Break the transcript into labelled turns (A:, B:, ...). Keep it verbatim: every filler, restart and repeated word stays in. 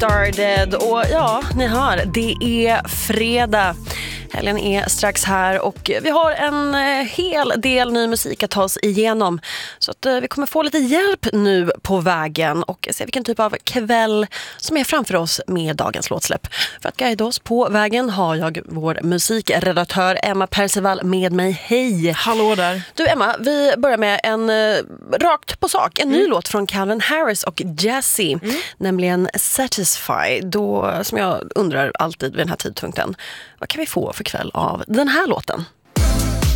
A: Started. Och ja, ni hör, det är fredag. Helgen är strax här och vi har en hel del ny musik att ta oss igenom. Så att vi kommer få lite hjälp nu på vägen och se vilken typ av kväll som är framför oss med dagens låtsläpp. För att guida oss på vägen har jag vår musikredaktör Emma Percival med mig. Hej!
B: Hallå där!
A: Du Emma, vi börjar med en uh, rakt på sak. En mm. ny låt från Calvin Harris och Jazzy, mm. nämligen Satisfy. Då, som jag undrar alltid vid den här tidpunkten, vad kan vi få för kväll av den här låten?